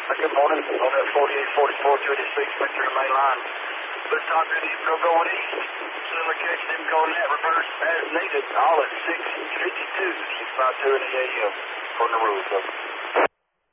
Good morning. On that 4844 through the 6 went through the main line. This time good evening, go going east. Similar catch them going that reverse as needed. All at 652, 652 in the AM from the rules.